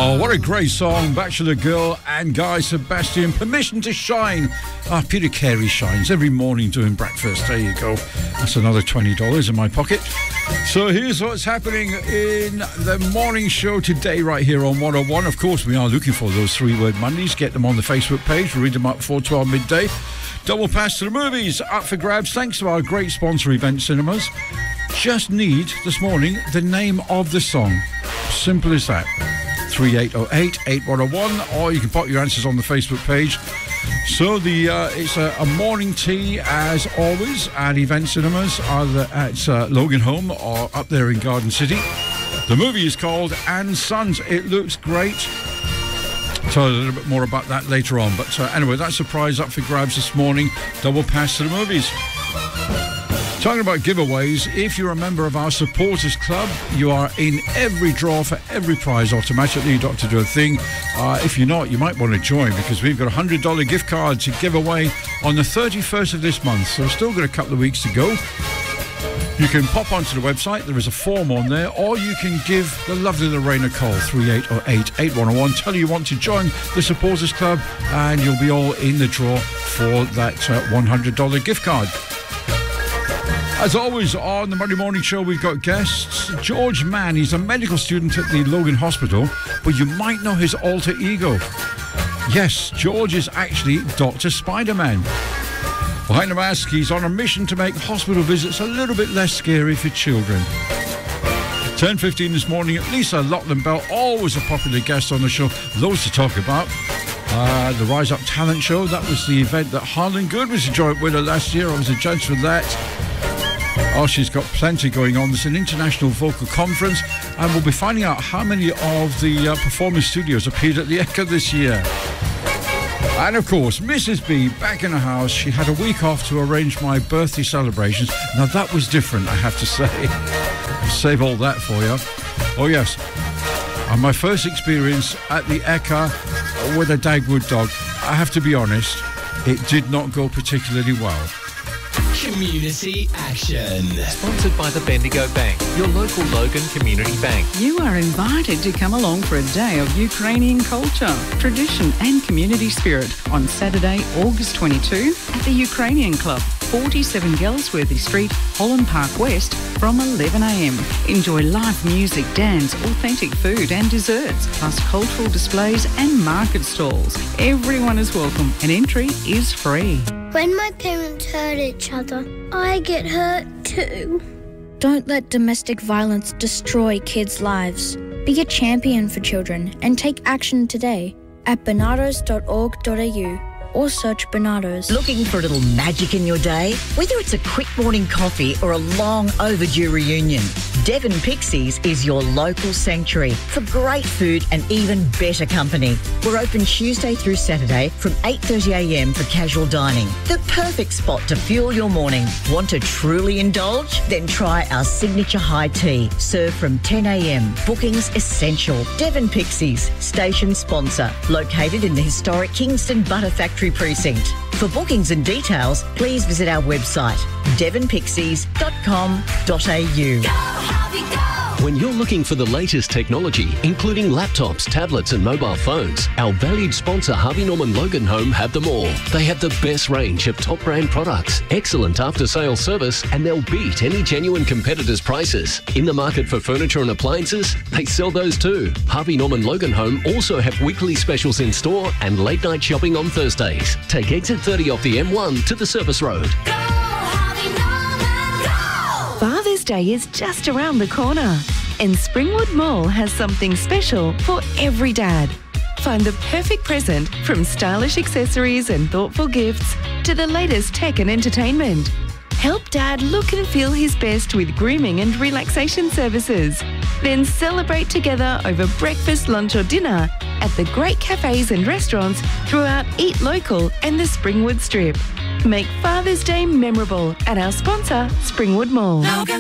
Oh, what a great song. Bachelor Girl and Guy Sebastian. Permission to Shine. Peter Carey shines every morning doing breakfast. There you go. That's another $20 in my pocket. So here's what's happening in the morning show today right here on 101. Of course, we are looking for those 3-word Mondays. Get them on the Facebook page. We'll read them up before 12 midday. Double pass to the movies up for grabs thanks to our great sponsor, Event Cinemas. Just need, this morning, the name of the song. Simple as that. 3808-8101, or you can pop your answers on the Facebook page. So it's a morning tea, as always, at Event Cinemas, either at Logan Home or up there in Garden City. The movie is called And Sons. It looks great. Tell you a little bit more about that later on. But anyway, that's a prize up for grabs this morning. Double pass to the movies. Talking about giveaways, if you're a member of our supporters club, you are in every draw for every prize automatically. You don't have to do a thing. If you're not, you might want to join, because we've got a $100 gift card to give away on the 31st of this month. So we've still got a couple of weeks to go. You can pop onto the website. There is a form on there, or you can give the lovely Lorraine a call, 3808-8101. Tell her you want to join the supporters club, and you'll be all in the draw for that $100 gift card. As always, on the Monday Morning Show, we've got guests. George Mann, he's a medical student at the Logan Hospital, but you might know his alter ego. Yes, George is actually Dr. Spider-Man. Behind the mask, he's on a mission to make hospital visits a little bit less scary for children. 10:15 this morning, Lisa Loughlin-Bell, always a popular guest on the show. Loads to talk about. The Rise Up Talent Show, that was the event that Harlan Good was a joint winner last year. I was a judge for that. Oh, she's got plenty going on. There's an international vocal conference, and we'll be finding out how many of the performance studios appeared at the Echo this year. And of course, Mrs. B back in the house. She had a week off to arrange my birthday celebrations. Now that was different, I have to say. I'll save all that for you. Oh yes, and my first experience at the Echo with a Dagwood dog, I have to be honest, it did not go particularly well. Community Action. Sponsored by the Bendigo Bank, your local Logan Community Bank. You are invited to come along for a day of Ukrainian culture, tradition and community spirit on Saturday, August 22 at the Ukrainian Club, 47 Gelsworthy Street, Holland Park West, from 11 a.m. Enjoy live music, dance, authentic food and desserts, plus cultural displays and market stalls. Everyone is welcome and entry is free. When my parents hurt each other, I get hurt too. Don't let domestic violence destroy kids' lives. Be a champion for children and take action today at barnardos.org.au or search Barnardos. Looking for a little magic in your day? Whether it's a quick morning coffee or a long overdue reunion, Devon Pixies is your local sanctuary for great food and even better company. We're open Tuesday through Saturday from 8:30 a.m. for casual dining. The perfect spot to fuel your morning. Want to truly indulge? Then try our signature high tea, served from 10 a.m. Bookings essential. Devon Pixies, station sponsor, located in the historic Kingston Butter Factory Precinct. For bookings and details, please visit our website, devonpixies.com.au. When you're looking for the latest technology, including laptops, tablets and mobile phones, our valued sponsor Harvey Norman Logan Home have them all. They have the best range of top brand products, excellent after-sales service, and they'll beat any genuine competitors' prices. In the market for furniture and appliances, they sell those too. Harvey Norman Logan Home also have weekly specials in store and late night shopping on Thursdays. Take exit 30 off the M1 to the Service Road. Go, Harvey Norman, go! Father's Day is just around the corner, and Springwood Mall has something special for every dad. Find the perfect present, from stylish accessories and thoughtful gifts to the latest tech and entertainment. Help Dad look and feel his best with grooming and relaxation services. Then celebrate together over breakfast, lunch or dinner at the great cafes and restaurants throughout Eat Local and the Springwood Strip. Make Father's Day memorable at our sponsor, Springwood Mall.